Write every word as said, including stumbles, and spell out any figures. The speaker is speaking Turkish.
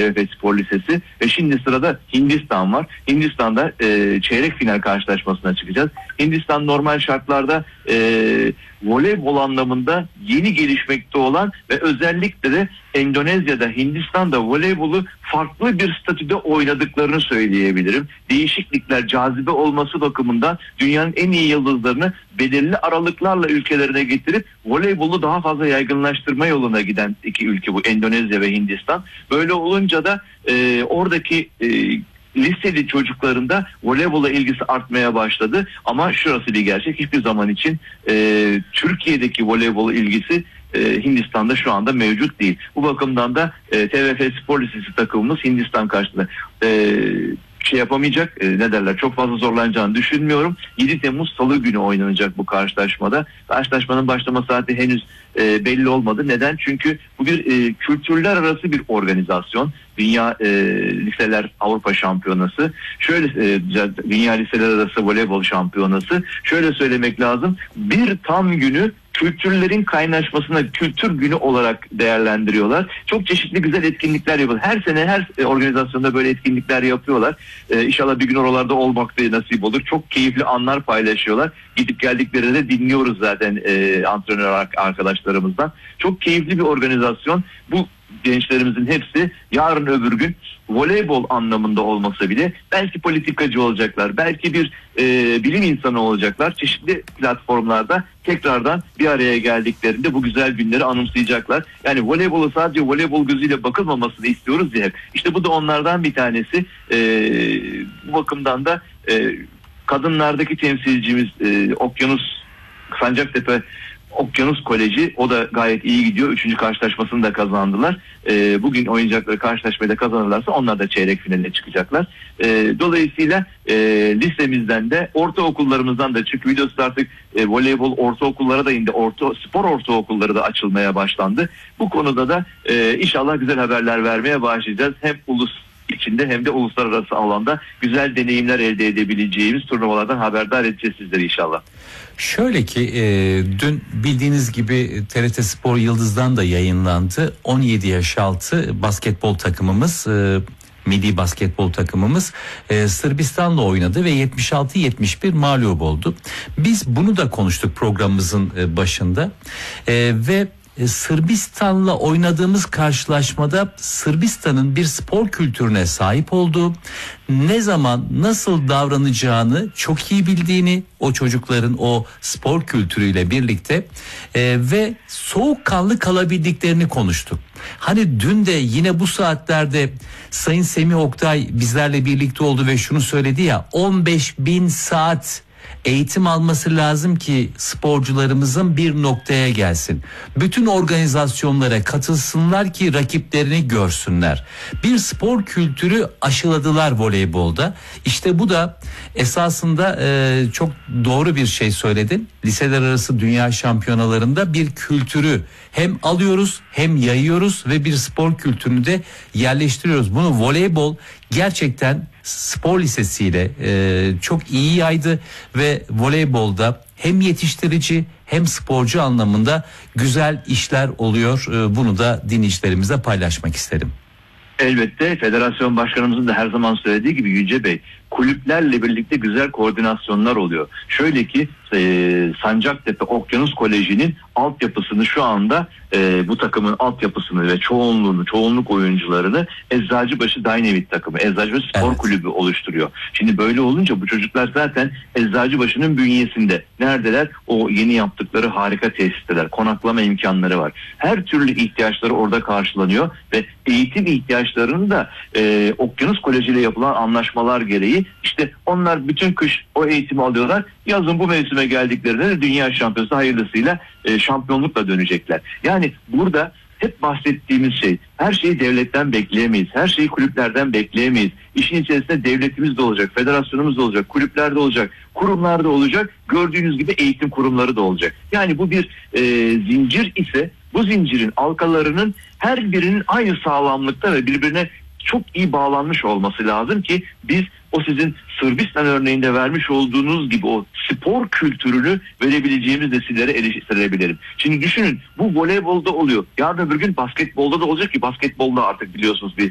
T V F Spor Lisesi ve şimdi sırada Hindistan var. Hindistan'da e, çeyrek final karşılaşmasına çıkacağız. Hindistan normal şartlarda e, voleybol anlamında yeni gelişmekte olan ve özellikle de Endonezya'da, Hindistan'da voleybolu farklı bir statüde oynadıklarını söyleyebilirim. Değişiklikler, cazibe olması bakımından dünyanın en iyi yıldızlarını belirli aralıklarla ülkelerine getirip voleybolu daha fazla yaygınlaştırma yoluna giden iki ülke bu, Endonezya ve Hindistan. Böyle olunca da e, oradaki e, liseli çocuklarında voleybola ilgisi artmaya başladı. Ama şurası bir gerçek, hiçbir zaman için e, Türkiye'deki voleybol ilgisi e, Hindistan'da şu anda mevcut değil. Bu bakımdan da e, T V F Spor Lisesi takımımız Hindistan karşısında e, şey yapamayacak, e, ne derler, çok fazla zorlanacağını düşünmüyorum. yedi Temmuz Salı günü oynanacak bu karşılaşmada. Karşılaşmanın başlama saati henüz e, belli olmadı. Neden? Çünkü bu bir e, kültürler arası bir organizasyon. Dünya e, Liseler Avrupa Şampiyonası. Şöyle e, Dünya Liseler Arası Voleybol Şampiyonası. Şöyle söylemek lazım. Bir tam günü kültürlerin kaynaşmasına kültür günü olarak değerlendiriyorlar. Çok çeşitli güzel etkinlikler yapıyorlar. Her sene her organizasyonda böyle etkinlikler yapıyorlar. Ee, İnşallah bir gün oralarda olmak da nasip olur. Çok keyifli anlar paylaşıyorlar. Gidip geldiklerinde de dinliyoruz zaten e, antrenör arkadaşlarımızdan. Çok keyifli bir organizasyon. Bu gençlerimizin hepsi yarın öbür gün voleybol anlamında olmasa bile belki politikacı olacaklar, belki bir e, bilim insanı olacaklar. Çeşitli platformlarda tekrardan bir araya geldiklerinde bu güzel günleri anımsayacaklar. Yani voleybolu sadece voleybol gözüyle bakılmamasını istiyoruz ya hep. İşte bu da onlardan bir tanesi. E, bu bakımdan da e, kadınlardaki temsilcimiz e, Okyanus Sancaktepe Okyanus Koleji, o da gayet iyi gidiyor. Üçüncü karşılaşmasını da kazandılar. E, bugün oynayacakları karşılaşmayı da kazanırlarsa onlar da çeyrek finaline çıkacaklar. E, dolayısıyla e, lisemizden de ortaokullarımızdan da, çünkü biliyorsunuz artık e, voleybol ortaokullara da indi. Orta, spor ortaokulları da açılmaya başlandı. Bu konuda da e, inşallah güzel haberler vermeye başlayacağız. Hem ulus içinde hem de uluslararası alanda güzel deneyimler elde edebileceğimiz turnuvalardan haberdar edeceğiz sizleri inşallah. Şöyle ki e, dün bildiğiniz gibi T R T Spor Yıldız'dan da yayınlandı. on yedi yaş altı basketbol takımımız, e, milli basketbol takımımız e, Sırbistan'la oynadı ve yetmiş altı yetmiş bir mağlup oldu. Biz bunu da konuştuk programımızın e, başında e, ve Sırbistan'la oynadığımız karşılaşmada Sırbistan'ın bir spor kültürüne sahip olduğu, ne zaman nasıl davranacağını çok iyi bildiğini, o çocukların o spor kültürüyle birlikte e, ve soğukkanlı kalabildiklerini konuştuk. Hani dün de yine bu saatlerde Sayın Semih Oktay bizlerle birlikte oldu ve şunu söyledi ya, on beş bin saat eğitim alması lazım ki sporcularımızın bir noktaya gelsin. Bütün organizasyonlara katılsınlar ki rakiplerini görsünler. Bir spor kültürü aşıladılar voleybolda. İşte bu da esasında e, çok doğru bir şey söyledin. Liseler arası dünya şampiyonalarında bir kültürü hem alıyoruz hem yayıyoruz ve bir spor kültürünü de yerleştiriyoruz. Bunu voleybol gerçekten spor lisesiyle e, çok iyi yaydı ve voleybolda hem yetiştirici hem sporcu anlamında güzel işler oluyor. E, bunu da dinleyicilerimize paylaşmak isterim. Elbette federasyon başkanımızın da her zaman söylediği gibi Yüce Bey, kulüplerle birlikte güzel koordinasyonlar oluyor. Şöyle ki e, Sancaktepe Okyanus Koleji'nin altyapısını şu anda e, bu takımın altyapısını ve çoğunluğunu, çoğunluk oyuncularını Eczacıbaşı Dynamit takımı, Eczacıbaşı Spor Evet. Kulübü oluşturuyor. Şimdi böyle olunca bu çocuklar zaten Eczacıbaşı'nın bünyesinde. Neredeler? O yeni yaptıkları harika tesisler, konaklama imkanları var. Her türlü ihtiyaçları orada karşılanıyor ve eğitim ihtiyaçlarını da e, Okyanus Koleji ile yapılan anlaşmalar gereği işte onlar bütün kış o eğitimi alıyorlar. Yazın bu mevsime geldiklerinde de dünya şampiyonası hayırlısıyla e, şampiyonlukla dönecekler. Yani burada hep bahsettiğimiz şey, her şeyi devletten bekleyemeyiz. Her şeyi kulüplerden bekleyemeyiz. İşin içerisinde devletimiz de olacak, federasyonumuz da olacak, kulüpler de olacak, kurumlar da olacak. Gördüğünüz gibi eğitim kurumları da olacak. Yani bu bir e, zincir ise bu zincirin halkalarının her birinin aynı sağlamlıkta ve birbirine çok iyi bağlanmış olması lazım ki biz o sizin Sırbistan örneğinde vermiş olduğunuz gibi o spor kültürünü verebileceğimiz nesillere eriştirebilelim. Şimdi düşünün, bu voleybolda oluyor. Yarın öbür gün basketbolda da olacak ki basketbolda artık biliyorsunuz bir